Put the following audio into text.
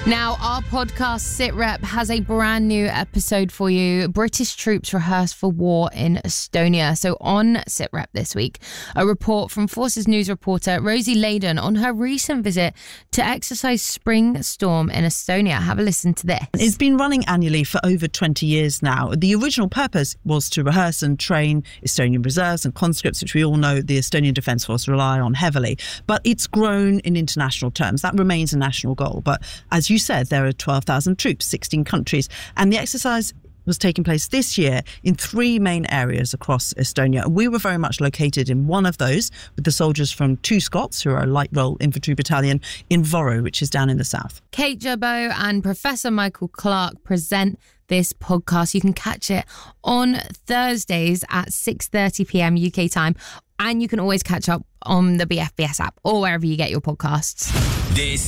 Now, our podcast, SitRep, has a brand new episode for you. British troops rehearse for war in Estonia. So on SitRep this week, a report from Forces News reporter Rosie Layden on her recent visit to exercise Spring Storm in Estonia. Have a listen to this. It's been running annually for over 20 years now. The original purpose was to rehearse and train Estonian reserves and conscripts, which we all know the Estonian Defence Force rely on heavily. But it's grown in international terms. That remains a national goal. But as you said, there are 12,000 troops, 16 countries, and the exercise was taking place this year in 3 main areas across Estonia. We were very much located in one of those with the soldiers from 2 Scots, who are a light role infantry battalion, in Võru, which is down in the south. Kate Jabot and Professor Michael Clark present this podcast. You can catch it on Thursdays at 6:30 p.m. UK time, and you can always catch up on the BFBS app or wherever you get your podcasts. This